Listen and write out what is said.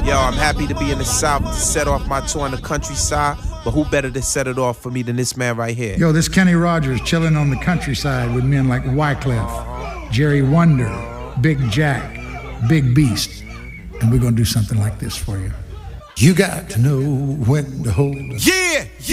Yo, I'm happy to be in the South to set off my tour in the countryside, but who better to set it off for me than this man right here? Yo, this Kenny Rogers chilling on the countryside with men like Wyclef, Jerry Wonder, Big Jack, Big Beast. And we're gonna do something like this for you. You got to know when to hold up. Yeah!